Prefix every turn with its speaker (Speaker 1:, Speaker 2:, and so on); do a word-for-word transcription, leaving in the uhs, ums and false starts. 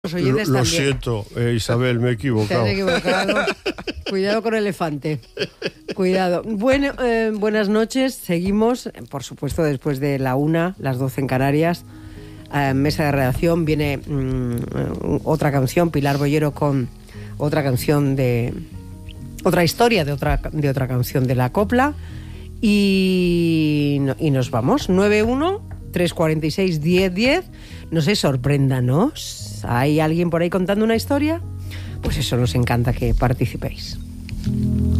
Speaker 1: Los oyentes
Speaker 2: lo, lo
Speaker 1: también.
Speaker 2: siento, eh, Isabel, me he
Speaker 1: Te
Speaker 2: equivocado.
Speaker 1: has equivocado. Cuidado con el elefante. Cuidado. Bueno, eh, buenas noches. Seguimos, por supuesto, después de la una, las doce en Canarias. Eh, mesa de redacción. Viene mmm, otra canción, Pilar Bollero, con otra canción de... Otra historia de otra, de otra canción de la copla. Y, no, y nos vamos. nueve uno, tres cuatro seis, diez diez. No sé, sorpréndanos. ¿Hay alguien por ahí contando una historia? Pues eso, nos encanta que participéis.